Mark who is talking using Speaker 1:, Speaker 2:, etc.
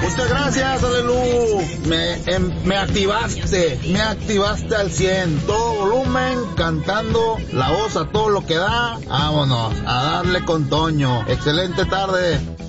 Speaker 1: Muchas gracias, Alelu. Me activaste al 100. Todo volumen, cantando, la voz a todo lo que da. Vámonos, a darle con Toño. Excelente tarde.